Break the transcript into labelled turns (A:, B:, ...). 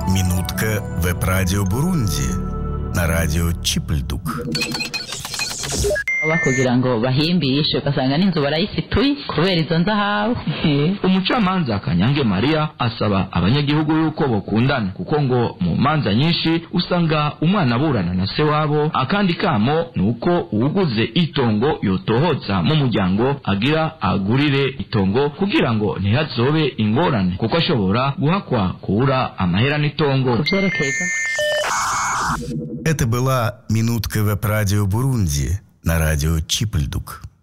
A: Минутка веб-радио Бурунди на радио Чипльдук.
B: Kugira ngo bahimbishe ugasanga n'inzu barayisituye kubera izo nzahabu.
C: Umucamanza Kanyange Maria asaba abanyagihugu yuko bokundana kuko ngo mu manza nyinshi usanga umwana aburana na se wabo, akandi kamo nuko uwuguze itongo yotohoza mu muryango agira agurire itongo kugira ngo ntihazobe ingorane kuko ashobora guhakwa kubura amahera n'itongo.
A: Это была минутка веб-радио Бурунди на радио Чипльдук.